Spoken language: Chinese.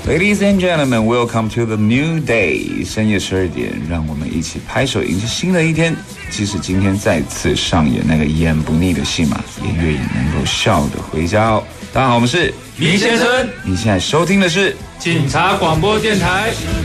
Ladies and gentlemen, welcome to the new day. 深夜12点，让我们一起拍手迎接新的一天。即使今天再次上演那个演不腻的戏码，也愿意能够笑得回家哦。大家好，我们是林先生。 你现在收听的是警察广播电台。